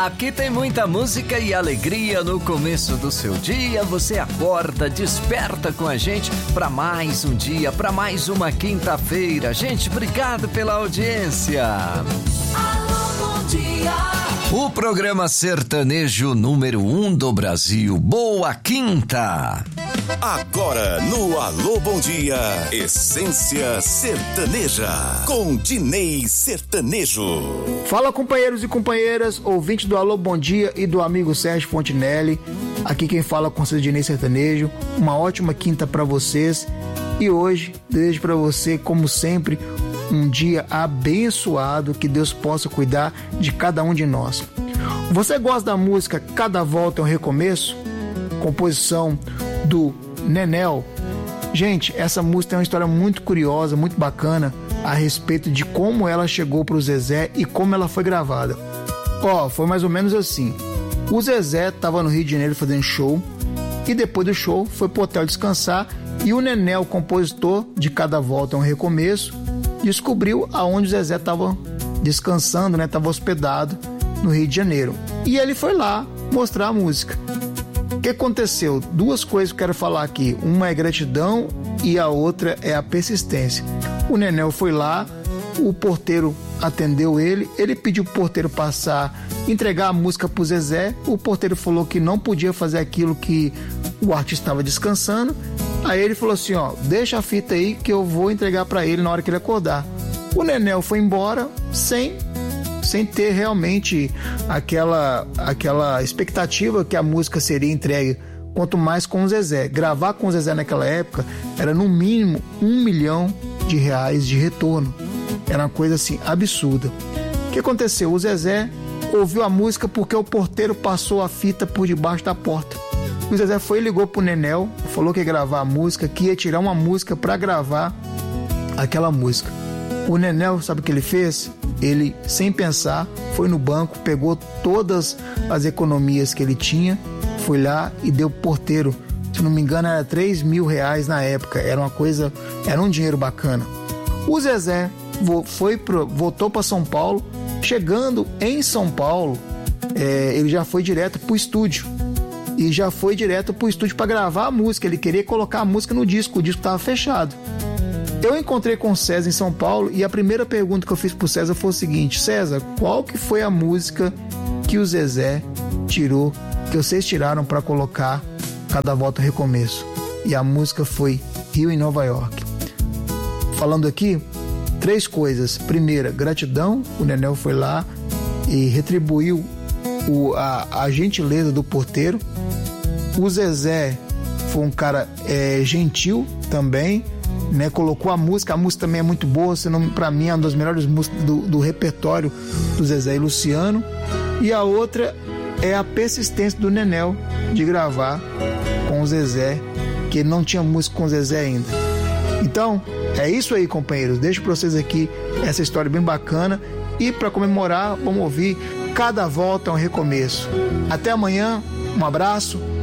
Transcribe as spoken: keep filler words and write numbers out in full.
Aqui tem muita música e alegria no começo do seu dia. Você acorda, desperta com a gente para mais um dia, para mais uma quinta-feira. Gente, obrigado pela audiência. Alô, bom dia. O programa sertanejo número um do Brasil. Boa quinta! Agora no Alô Bom Dia, Essência Sertaneja, com Dinei Sertanejo. Fala, companheiros e companheiras, ouvintes do Alô Bom Dia e do amigo Sérgio Fontinelli. Aqui quem fala com o Dinei Sertanejo. Uma ótima quinta para vocês. E hoje, desejo para você, como sempre, um dia abençoado, que Deus possa cuidar de cada um de nós. Você gosta da música Cada Volta é um Recomeço? Composição do Nenel. Gente, essa música tem uma história muito curiosa, muito bacana a respeito de como ela chegou pro Zezé e como ela foi gravada. Ó, foi mais ou menos assim. O Zezé tava no Rio de Janeiro fazendo show e depois do show foi pro hotel descansar e o Nenel, compositor de Cada Volta é um Recomeço, descobriu aonde o Zezé tava descansando, né? Tava hospedado no Rio de Janeiro. E ele foi lá mostrar a música. O que aconteceu? Duas coisas que eu quero falar aqui. Uma é gratidão e a outra é a persistência. O Nenel foi lá, o porteiro atendeu ele, ele pediu pro porteiro passar, entregar a música pro Zezé. O porteiro falou que não podia fazer aquilo, que o artista estava descansando. Aí ele falou assim, ó, deixa a fita aí que eu vou entregar para ele na hora que ele acordar. O Nenel foi embora sem sem ter realmente aquela, aquela expectativa que a música seria entregue, quanto mais com o Zezé. Gravar com o Zezé naquela época era no mínimo um milhão de reais de retorno. Era uma coisa assim, absurda. O que aconteceu? O Zezé ouviu a música porque o porteiro passou a fita por debaixo da porta. O Zezé foi e ligou pro Nenel, falou que ia gravar a música, que ia tirar uma música para gravar aquela música. O Nenel, sabe o que ele fez? Ele, sem pensar, foi no banco, pegou todas as economias que ele tinha, foi lá e deu pro porteiro. Se não me engano, era três mil reais na época. Era uma coisa, era um dinheiro bacana. O Zezé foi pro, voltou para São Paulo. Chegando em São Paulo, é, ele já foi direto pro estúdio. E já foi direto pro estúdio para gravar a música. Ele queria colocar a música no disco, o disco estava fechado. Eu encontrei com o César em São Paulo e a primeira pergunta que eu fiz pro César foi o seguinte: César, qual que foi a música que o Zezé tirou, que vocês tiraram para colocar Cada Volta é um Recomeço? E a música foi Rio em Nova York. Falando aqui, três coisas. Primeira, gratidão. O Nenel foi lá e retribuiu o, a, a gentileza do porteiro. O Zezé foi um cara é, gentil também, né? Colocou a música, a música também é muito boa, senão, pra mim é uma das melhores músicas do, do repertório do Zezé e Luciano. E a outra é a persistência do Nenel de gravar com o Zezé, que ele não tinha música com o Zezé ainda. Então, é isso aí, companheiros. Deixo pra vocês aqui essa história bem bacana. E para comemorar, vamos ouvir Cada Volta é um Recomeço. Até amanhã, um abraço.